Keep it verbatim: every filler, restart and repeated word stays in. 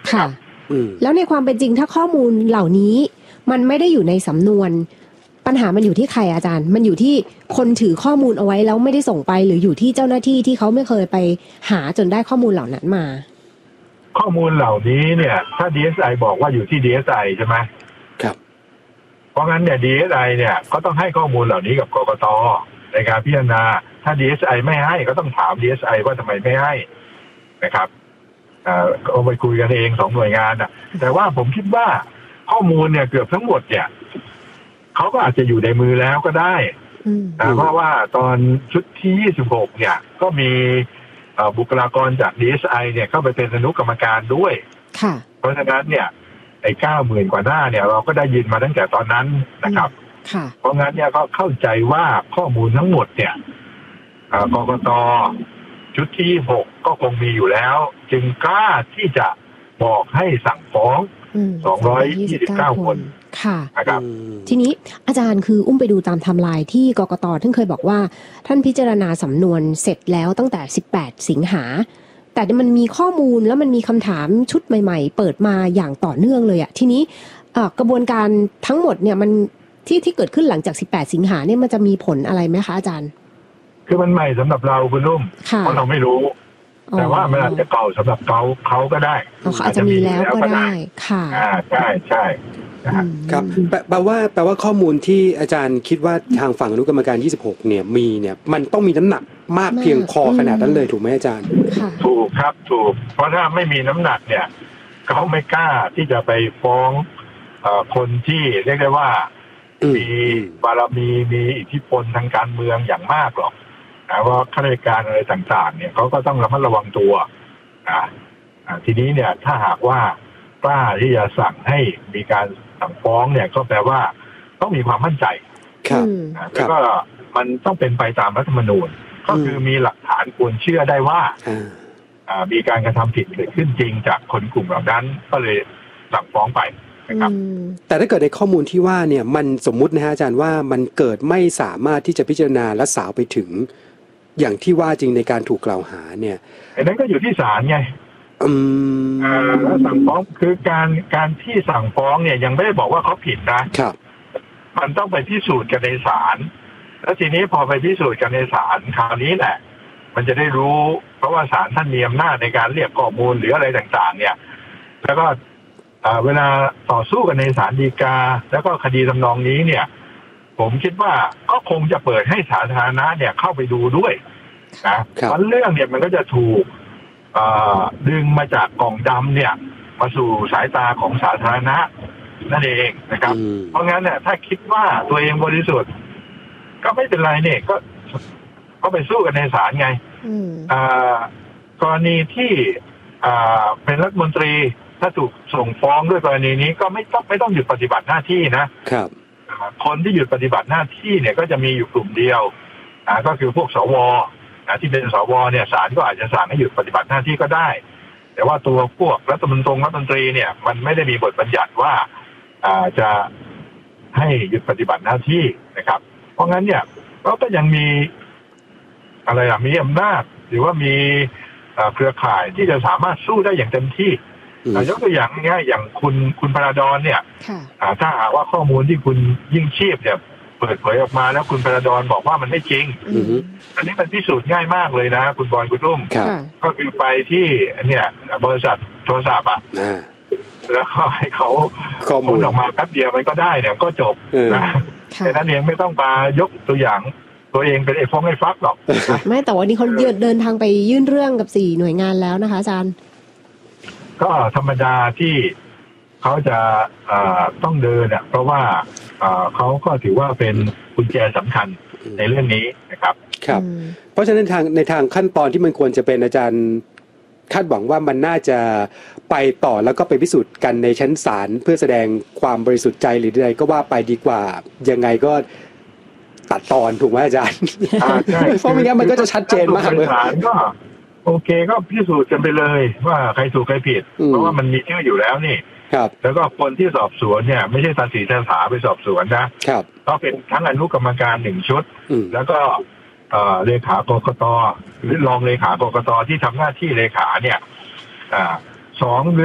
ค่ะแล้วในความเป็นจริงถ้าข้อมูลเหล่านี้มันไม่ได้อยู่ในสำนวนปัญหามันอยู่ที่ใครอาจารย์มันอยู่ที่คนถือข้อมูลเอาไว้แล้วไม่ได้ส่งไปหรืออยู่ที่เจ้าหน้าที่ที่เขาไม่เคยไปหาจนได้ข้อมูลเหล่านั้นมาข้อมูลเหล่านี้เนี่ยถ้า ดี เอส ไอ บอกว่าอยู่ที่ ดี เอส ไอ ใช่ไหมครับเพราะงั้นเนี่ย ดี เอส ไอ เนี่ยก็ต้องให้ข้อมูลเหล่านี้กับกกต.ในการพิจารณาถ้า ดี เอส ไอ ไม่ให้ก็ต้องถาม ดี เอส ไอ ว่าทำไมไม่ให้นะครับเอ่อก็ไปคุยกันเองสองหน่วยงานนะแต่ว่าผมคิดว่าข้อมูลเนี่ยเกือบทั้งหมดเนี่ยเขาก็อาจจะอยู่ในมือแล้วก็ได้เพราะว่าตอนชุดที่ยี่สิบหกเนี่ยก็มีบุคลากรจาก ดี เอส ไอ เนี่ยเข้าไปเป็นอนุกรรมการด้วยเพราะฉะนั้นเนี่ยไอ้เก้าหมื่นกว่าหน้าเนี่ยเราก็ได้ยินมาตั้งแต่ตอนนั้นนะครับเพราะงั้นเนี่ยก็เข้าใจว่าข้อมูลทั้งหมดเนี่ยกกต.ชุดที่หกก็คงมีอยู่แล้วจึงกล้าที่จะบอกให้สั่งฟ้องสองร้อยยี่สิบเก้าคนค่ะนะครับทีนี้อาจารย์คืออุ้มไปดูตามไทม์ไลน์ที่กกต.ท่านเคยบอกว่าท่านพิจารณาสำนวนเสร็จแล้วตั้งแต่สิบแปดสิงหาแต่มันมีข้อมูลแล้วมันมีคำถามชุดใหม่ๆเปิดมาอย่างต่อเนื่องเลยอะทีนี้กระบวนการทั้งหมดเนี่ยมันที่ที่เกิดขึ้นหลังจากสิบแปดสิงหาเนี่ยมันจะมีผลอะไรไหมคะอาจารย์คือมันใหม่สำหรับเราคุณนุ่มเพราะเราไม่รู้แต่ว่ามันอาจจะเก่าสำหรับเขาเขาก็ได้อาจจะมีแล้วก็ได้ค่ะอ่าใช่ใช่ครับแปลว่าแปลว่าข้อมูลที่อาจารย์คิดว่าทางฝั่งอนุกรรมการยี่สิบหกเนี่ยมีเนี่ยมันต้องมีน้ำหนักมากเพียงพอขนาดนั้นเลยถูกไหมอาจารย์ถูกครับถูกเพราะถ้าไม่มีน้ำหนักเนี่ยเขาไม่กล้าที่จะไปฟ้องคนที่เรียกได้ว่ามีบารมีมีอิทธิพลทางการเมืองอย่างมากหรอกนะว่าข้าราชการอะไรต่างๆเนี่ยเขาก็ต้องระมัดระวังตัวนะทีนี้เนี่ยถ้าหากว่ากล้าที่จะสั่งให้มีการสั่งฟ้องเนี่ยก็แปลว่าต้องมีความมั่นใจครับแล้วก็มันต้องเป็นไปตามรัฐธรรมนูญก็คือมีหลักฐานควรเชื่อได้ว่ามีการกระทำผิดเกิดขึ้นจริงจากคนกลุ่มเหล่านั้นก็เลยสั่งฟ้องไปนะครับแต่ถ้าเกิดในข้อมูลที่ว่าเนี่ยมันสมมุตินะฮะอาจารย์ว่ามันเกิดไม่สามารถที่จะพิจารณาและสาวไปถึงอย่างที่ว่าจริงในการถูกกล่าวหาเนี่ยอันนั้นก็อยู่ที่ศาลไงอืมแล้วสั่งฟ้องคือการการที่สั่งฟ้องเนี่ยยังไม่ได้บอกว่าเขาผิดนะครับมันต้องไปพิสูจน์กันในศาลแล้วทีนี้พอไปพิสูจน์กันในศาลคราวนี้แหละมันจะได้รู้เพราะว่าศาลท่านมีอำนาจในการเรียกข้อมูลหรืออะไรต่างๆเนี่ยแล้วก็เวลาต่อสู้กันในศาลฎีกาแล้วก็คดีทำนองนี้เนี่ยผมคิดว่าก็คงจะเปิดให้สาธารณะเนี่ยเข้าไปดูด้วยนะเพราะเรื่องเนี่ยมันก็จะถูกดึงมาจากกล่องดำเนี่ยมาสู่สายตาของสาธารณะนั่นเองนะครับเพราะงั้นเนี่ยถ้าคิดว่าตัวเองบริสุทธิ์ก็ไม่เป็นไรเนี่ยก็ก็ไปสู้กันในศาลไงกรณีที่เป็นรัฐมนตรีถ้าถูกส่งฟ้องด้วยกรณีนี้ก็ไม่ต้องไม่ต้องหยุดปฏิบัติหน้าที่นะครับคนที่หยุดปฏิบัติหน้าที่เนี่ยก็จะมีอยู่กลุ่มเดียวก็คือพวกสวที่เป็นสวเนี่ยศาลก็อาจจะสั่งให้หยุดปฏิบัติหน้าที่ก็ได้แต่ว่าตัวพวกรัฐมนตรีรัฐมนตรีเนี่ยมันไม่ได้มีบทบัญญัติว่าจะให้หยุดปฏิบัติหน้าที่นะครับเพราะงั้นเนี่ยเราก็ยังมีอะไรอ่ะมีอำนาจหรือว่ามีเครือข่ายที่จะสามารถสู้ได้อย่างเต็มที่ยกตัวอย่างง่ายอย่างคุณคุณพระดอนเนี่ยถ้าหากว่าข้อมูลที่คุณยิ่งชีพเนี่ยเปิดเผยออกมาแล้วคุณพระดอนบอกว่ามันไม่จริงอันนี้มันพิสูจน์ง่ายมากเลยนะคุณบอยคุณรุ่มก็คือไปที่เนี่ยบริษัทโทรศัพท์อ่ะแล้วก็ให้เขาข้อมูลออกมาแป๊บเดียวมันก็ได้เนี่ยก็จบนะแต่นั้นเองไม่ต้องมายกตัวอย่างตัวเองเป็นไอ้ฟ้องไอ้ฟักหรอกไม่แต่วันนี้เขาเดินทางไปยื่นเรื่องกับสี่หน่วยงานแล้วนะคะอาจารย์ก็ธรรมดาที่เขาจะต้องเดินเนี่ยเพราะว่าเขาก็ถือว่าเป็นกุญแจสำคัญในเรื่องนี้นะครับครับเพราะฉะนั้นทางในทางขั้นตอนที่มันควรจะเป็นอาจารย์คาดหวังว่ามันน่าจะไปต่อแล้วก็ไปพิสูจน์กันในชั้นศาลเพื่อแสดงความบริสุทธิ์ใจหรือใดก็ว่าไปดีกว่ายังไงก็ตัดตอนถูกไหมอาจารย์เพราะไม่งั้นมันก็จะชัดเจนมากเลยก็โอเคก็พิสูจน์กันไปเลยว่าใครถูกใครผิดเพราะว่ามันมีชื่ออยู่แล้วนี่แล้วก็คนที่สอบสวนเนี่ยไม่ใช่ตัดสินตัดสาไปสอบสวนนะก็เป็นทั้งอนุกรรมการหนึ่งชุดแล้วก็เลขากกตหรือรองเลขากกตที่ทำหน้าที่เลขาเนี่ยสอง